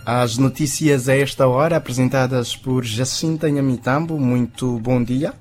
As notícias a esta hora, apresentadas por Jacinta Nhamitambo. Muito bom dia.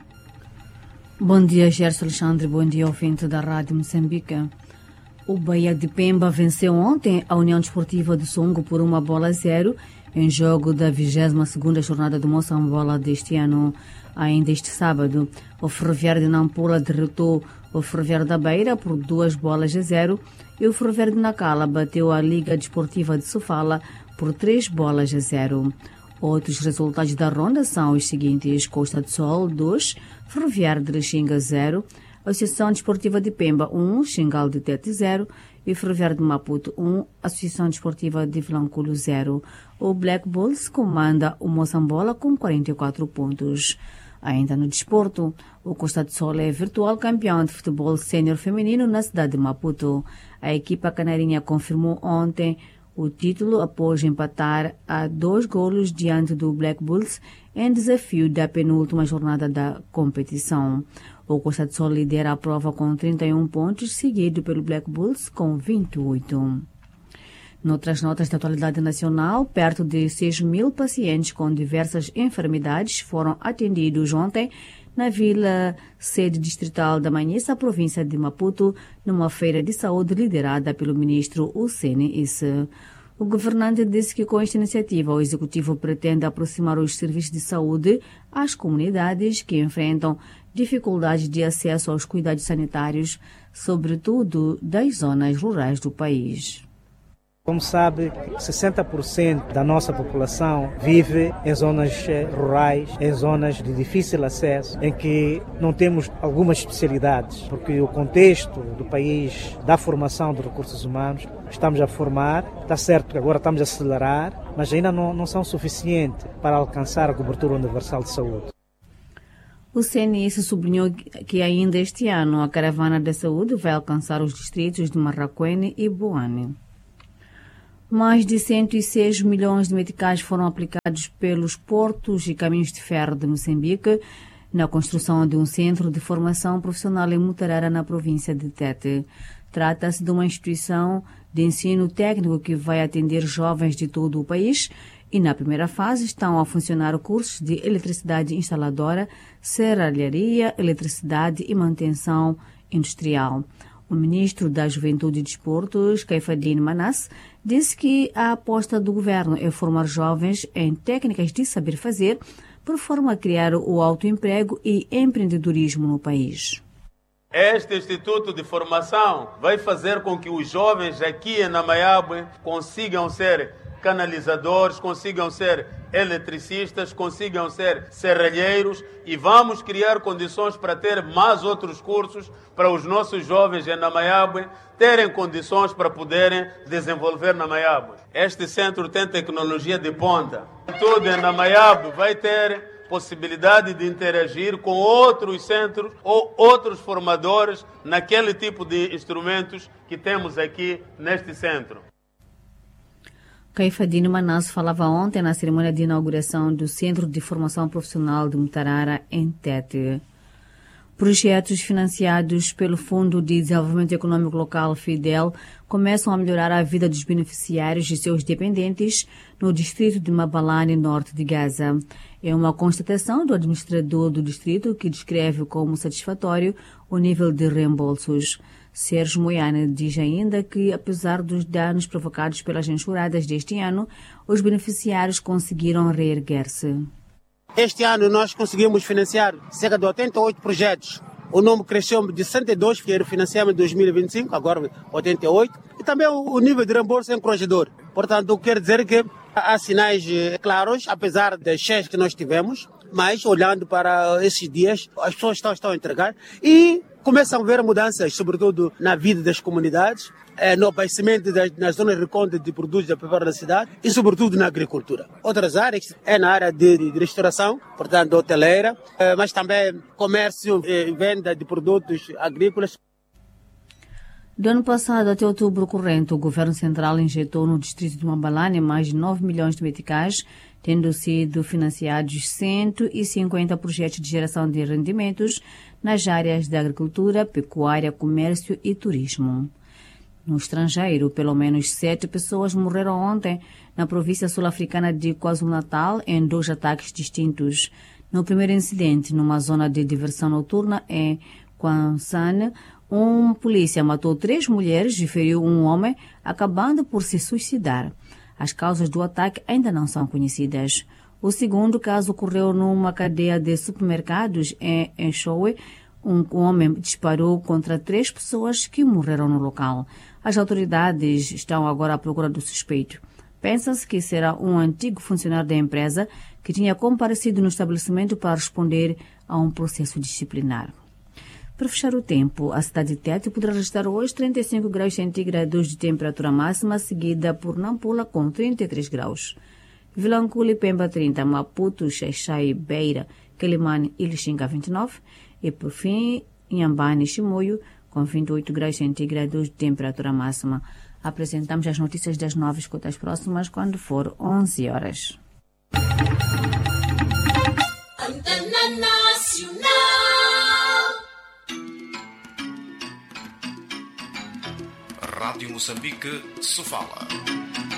Bom dia, Gerson Alexandre. Bom dia, ouvinte da Rádio Moçambique. O Bahia de Pemba venceu ontem a União Desportiva de Songo por 1-0 em jogo da 22ª jornada do Moçambola deste ano. Ainda este sábado, o Ferroviário de Nampula derrotou o Ferroviário da Beira por 2-0 e o Ferroviário de Nacala bateu a Liga Desportiva de Sofala por 3-0. Outros resultados da ronda são os seguintes: Costa do Sol 2, Ferroviário de Lixinga 0, Associação Desportiva de Pemba 1, Xingal de Tete 0 e Ferroviário de Maputo 1, Associação Desportiva de Vilanculo 0. O Black Bulls comanda o Moçambola com 44 pontos. Ainda no desporto, o Costa do Sol é virtual campeão de futebol sénior feminino na cidade de Maputo. A equipa canarinha confirmou ontem o título após empatar a 2 golos diante do Black Bulls em desafio da penúltima jornada da competição. O Costa do Sol lidera a prova com 31 pontos, seguido pelo Black Bulls com 28. Noutras notas da atualidade nacional, perto de 6.000 pacientes com diversas enfermidades foram atendidos ontem na vila sede distrital da Manhissa, província de Maputo, numa feira de saúde liderada pelo ministro Hussein Issa. O governante disse que com esta iniciativa o executivo pretende aproximar os serviços de saúde às comunidades que enfrentam dificuldades de acesso aos cuidados sanitários, sobretudo das zonas rurais do país. Como sabe, 60% da nossa população vive em zonas rurais, em zonas de difícil acesso, em que não temos algumas especialidades, porque o contexto do país da formação de recursos humanos, estamos a formar, está certo que agora estamos a acelerar, mas ainda não são suficientes para alcançar a cobertura universal de saúde. O CNS sublinhou que ainda este ano a caravana da saúde vai alcançar os distritos de Marraquene e Boane. Mais de 106 milhões de meticais foram aplicados pelos portos e caminhos de ferro de Moçambique na construção de um centro de formação profissional em Mutarara, na província de Tete. Trata-se de uma instituição de ensino técnico que vai atender jovens de todo o país e, na primeira fase, estão a funcionar cursos de eletricidade instaladora, serralharia, eletricidade e manutenção industrial. O ministro da Juventude e Desportos, Caifadine Manas, disse que a aposta do governo é formar jovens em técnicas de saber fazer, por forma a criar o autoemprego e empreendedorismo no país. Este Instituto de Formação vai fazer com que os jovens aqui em Namaiabe consigam ser canalizadores, consigam ser eletricistas, consigam ser serralheiros e vamos criar condições para ter mais outros cursos para os nossos jovens em Namaiabe terem condições para poderem desenvolver Namaiabe. Este centro tem tecnologia de ponta. Tudo em Namaiabe vai ter possibilidade de interagir com outros centros ou outros formadores naquele tipo de instrumentos que temos aqui neste centro. Caifadine Manas falava ontem na cerimônia de inauguração do Centro de Formação Profissional de Mutarara, em Tete. Projetos financiados pelo Fundo de Desenvolvimento Econômico Local, FIDEL, começam a melhorar a vida dos beneficiários e seus dependentes no distrito de Mabalane, norte de Gaza. É uma constatação do administrador do distrito, que descreve como satisfatório o nível de reembolsos. Sérgio Moiana diz ainda que, apesar dos danos provocados pelas enxurradas deste ano, os beneficiários conseguiram reerguer-se. Este ano nós conseguimos financiar cerca de 88 projetos. O número cresceu de 102, que era financiamento em 2025, agora 88. E também o nível de reembolso é encorajador. Portanto, quer dizer que há sinais claros, apesar das cheias que nós tivemos, mas olhando para esses dias, as pessoas estão a entregar e começam a ver mudanças, sobretudo na vida das comunidades, no abastecimento nas zonas recônditas de produtos da preparação da cidade e, sobretudo, na agricultura. Outras áreas é na área de restauração, portanto, hoteleira, mas também comércio e venda de produtos agrícolas. Do ano passado até outubro corrente, o Governo Central injetou no distrito de Mabalane mais de 9 milhões de meticais, tendo sido financiados 150 projetos de geração de rendimentos nas áreas da agricultura, pecuária, comércio e turismo. No estrangeiro, pelo menos 7 pessoas morreram ontem na província sul-africana de KwaZulu-Natal em 2 ataques distintos. No primeiro incidente, numa zona de diversão noturna em Kwansane, um polícia matou 3 mulheres e feriu um homem, acabando por se suicidar. As causas do ataque ainda não são conhecidas. O segundo caso ocorreu numa cadeia de supermercados em Eshowe. Um homem disparou contra 3 pessoas que morreram no local. As autoridades estão agora à procura do suspeito. Pensa-se que será um antigo funcionário da empresa que tinha comparecido no estabelecimento para responder a um processo disciplinar. Para fechar o tempo, a cidade de Tete poderá registrar hoje 35 graus centígrados de temperatura máxima, seguida por Nampula com 33 graus. Vilanculo e Pemba 30, Maputo, Xaixai, Beira, Quelimane e Lixinga 29 e, por fim, Inhambane e Chimoio com 28 graus centígrados de temperatura máxima. Apresentamos as notícias das 9, escuta as próximas quando for 11 horas. Antena Nacional. Rádio Moçambique, Sofala.